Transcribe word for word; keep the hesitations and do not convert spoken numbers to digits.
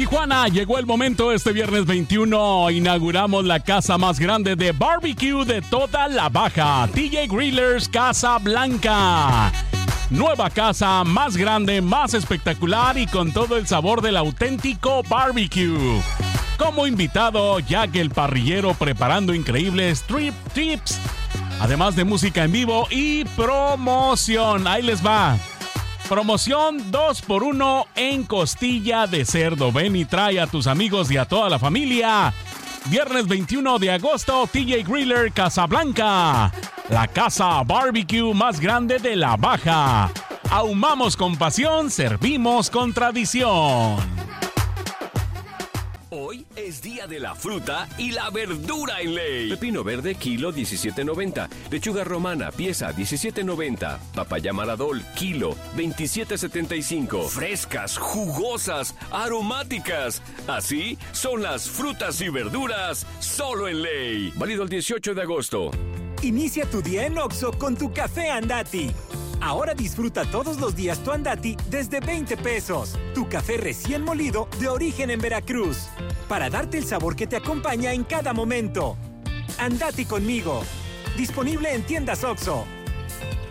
Tijuana, llegó el momento. Este viernes veintiuno inauguramos la casa más grande de barbecue de toda la Baja, T J Grillers Casa Blanca. Nueva casa, más grande, más espectacular y con todo el sabor del auténtico barbecue. Como invitado, Jack el parrillero preparando increíbles trip tips, además de música en vivo y promoción. Ahí les va. Promoción dos por uno en costilla de cerdo. Ven y trae a tus amigos y a toda la familia. Viernes veintiuno de agosto, T J Griller Casablanca. La casa barbecue más grande de la Baja. Ahumamos con pasión, servimos con tradición. Hoy es día de la fruta y la verdura en Ley. Pepino verde, kilo diecisiete noventa. Lechuga romana, pieza diecisiete noventa. Papaya maradol, kilo veintisiete setenta y cinco. Frescas, jugosas, aromáticas. Así son las frutas y verduras solo en Ley. Válido el dieciocho de agosto. Inicia tu día en Oxxo con tu café Andati. Ahora disfruta todos los días tu Andati desde veinte pesos. Tu café recién molido de origen en Veracruz. Para darte el sabor que te acompaña en cada momento. Andati conmigo. Disponible en tiendas Oxxo.